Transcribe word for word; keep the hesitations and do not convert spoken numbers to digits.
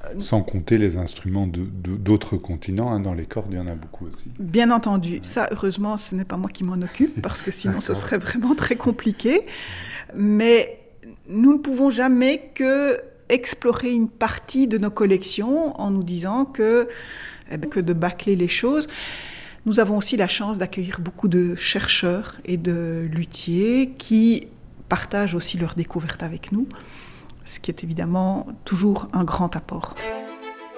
Sans compter les instruments de, de, d'autres continents, hein, dans les cordes, il y en a beaucoup aussi. Bien entendu. Ça, heureusement, ce n'est pas moi qui m'en occupe, parce que sinon ce serait vraiment très compliqué. Mais nous ne pouvons jamais que explorer une partie de nos collections en nous disant que, eh bien, que de bâcler les choses. Nous avons aussi la chance d'accueillir beaucoup de chercheurs et de luthiers qui partagent aussi leurs découvertes avec nous, ce qui est évidemment toujours un grand apport.